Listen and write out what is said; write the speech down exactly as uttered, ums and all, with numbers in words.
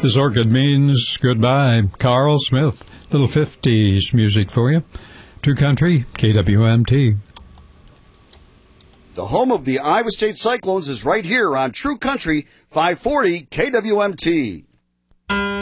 This orchid means goodbye. Carl Smith, little fifties music for you. True Country, K W M T. The home of the Iowa State Cyclones is right here on True Country, five forty K W M T.